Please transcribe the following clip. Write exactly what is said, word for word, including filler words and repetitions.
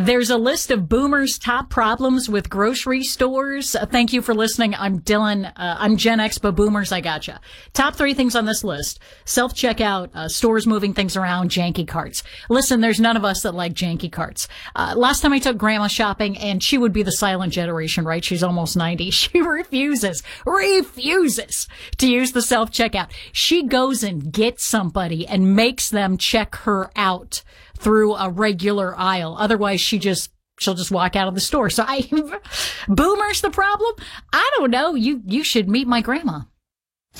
There's a list of boomers' top problems with grocery stores. Uh, thank you for listening. I'm Dylan. Uh, I'm Gen X, but boomers, I gotcha. Top three things on this list. Self-checkout, uh, stores moving things around, janky carts. Listen, there's none of us that like janky carts. Uh, last time I took grandma shopping, and she would be the silent generation, right? She's almost ninety. She refuses, refuses to use the self-checkout. She goes and gets somebody and makes them check her out through a regular aisle. Otherwise, she just, she'll just walk out of the store. So I, boomers the problem? I don't know. You, you should meet my grandma.